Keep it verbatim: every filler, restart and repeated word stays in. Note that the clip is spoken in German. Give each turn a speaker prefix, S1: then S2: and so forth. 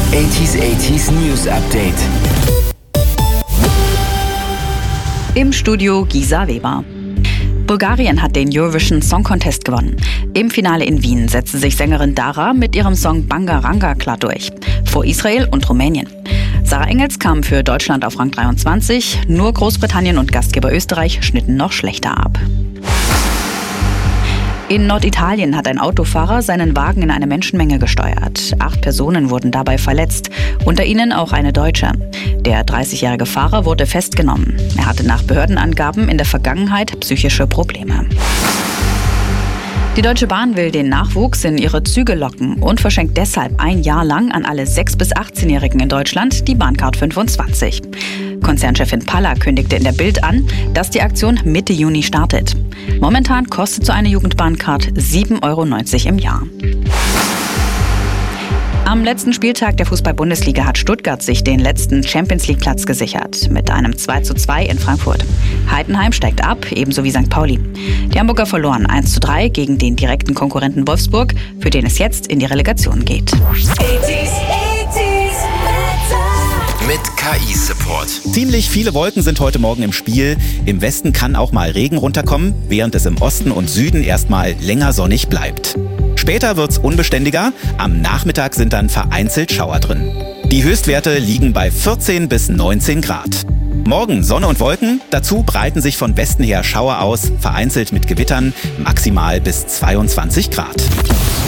S1: achtziger achtziger News Update.
S2: Im Studio Gisa Weber. Bulgarien hat den Eurovision Song Contest gewonnen. Im Finale in Wien setzte sich Sängerin Dara mit ihrem Song Bangaranga klar durch. Vor Israel und Rumänien. Sarah Engels kam für Deutschland auf Rang dreiundzwanzig. Nur Großbritannien und Gastgeber Österreich schnitten noch schlechter ab. In Norditalien hat ein Autofahrer seinen Wagen in eine Menschenmenge gesteuert. Acht Personen wurden dabei verletzt, unter ihnen auch eine Deutsche. Der dreißigjährige Fahrer wurde festgenommen. Er hatte nach Behördenangaben in der Vergangenheit psychische Probleme. Die Deutsche Bahn will den Nachwuchs in ihre Züge locken und verschenkt deshalb ein Jahr lang an alle sechs- bis achtzehnjährigen in Deutschland die Bahncard fünfundzwanzig. Konzernchefin Palla kündigte in der Bild an, dass die Aktion Mitte Juni startet. Momentan kostet so eine Jugendbahncard sieben Euro neunzig im Jahr. Am letzten Spieltag der Fußball-Bundesliga hat Stuttgart sich den letzten Champions-League-Platz gesichert, mit einem zwei zu zwei in Frankfurt. Heidenheim steigt ab, ebenso wie Sankt Pauli. Die Hamburger verloren eins zu drei gegen den direkten Konkurrenten Wolfsburg, für den es jetzt in die Relegation geht.
S1: Mit K I-Support.
S3: Ziemlich viele Wolken sind heute Morgen im Spiel. Im Westen kann auch mal Regen runterkommen, während es im Osten und Süden erstmal länger sonnig bleibt. Später wird's unbeständiger. Am Nachmittag sind dann vereinzelt Schauer drin. Die Höchstwerte liegen bei vierzehn bis neunzehn Grad. Morgen Sonne und Wolken. Dazu breiten sich von Westen her Schauer aus, vereinzelt mit Gewittern, maximal bis zweiundzwanzig Grad.